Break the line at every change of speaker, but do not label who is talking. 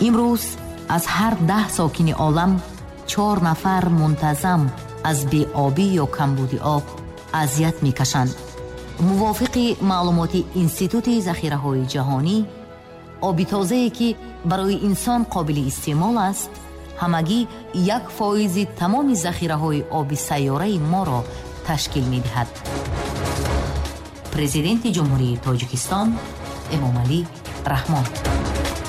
имрӯз аз ҳар 10 сокини олам 4 нафар мунтазам аз беобӣ ё камбуди об азият мекашанд. мувофиқи маълумоти институти захираҳои ҷаҳонӣ, оби тозае ки барои инсон қобили истеъмол аст, ҳамагӣ 1% тамоми захираҳои оби сайёраи моро ташкил медиҳад. президенти ҷумҳурии Тоҷикистон Эмомалӣ Раҳмон.